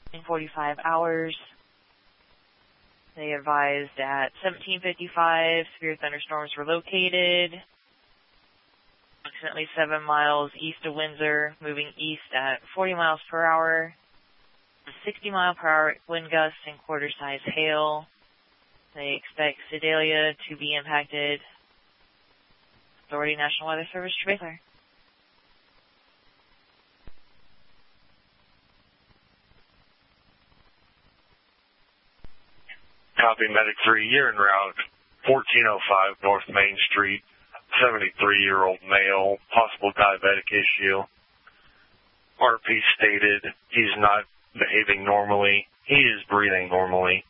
in 45 hours. They advised at 17:55 severe thunderstorms were located, approximately 7 miles east of Windsor, moving east at 40 miles per hour, 60-mile-per-hour wind gusts and quarter-size hail. They expect Sedalia to be impacted. Authority National Weather Service, Trevor. Copy, Medic 3. You're en route 1405 North Main Street. 73-year-old male, possible diabetic issue. RP stated he's not behaving normally. He is breathing normally.